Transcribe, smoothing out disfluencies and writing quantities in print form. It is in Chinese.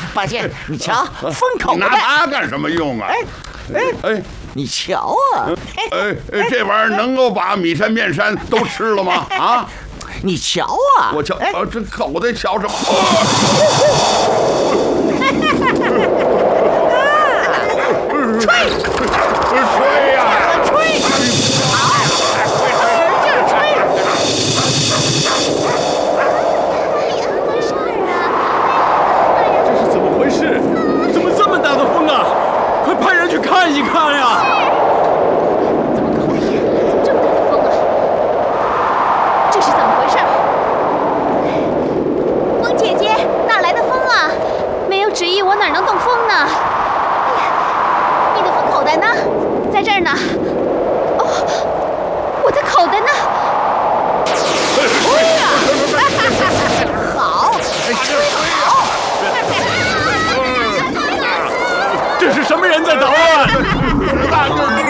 八戒，你瞧，风口袋， 拿它干什么用啊？ 哎，你瞧啊！ 这玩意儿能够把米山、面山都吃了吗？啊！ 你瞧啊！ 我瞧，这口袋瞧什么？吹呀！ 吹！好，使劲吹！ 这是怎么回事？怎么这么大的风啊？快派人去看一看呀！ 怎么搞的？怎么这么大的风啊？这是怎么回事？风姐姐，哪来的风啊？没有旨意，我哪能动风呢？哎呀，你的风口袋呢？在这儿呢。哦，我的口袋呢？ 吹呀！好，吹好！ 这是什么人在捣乱？ 那就是